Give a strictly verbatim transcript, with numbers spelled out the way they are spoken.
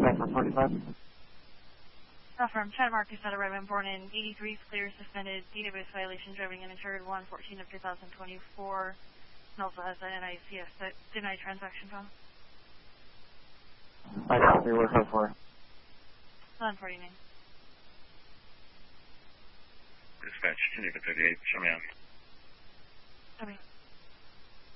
Metro forty-five. From Chad Marcus out of Redmond, born in eighty-three, clear, suspended, database violation, driving uninsured, one fourteen of two thousand twenty-four, and also has an N I C S denied transaction file. I copy, we're code for. eleven forty-nine. Dispatch, Geneva thirty-eight, show me out. Okay.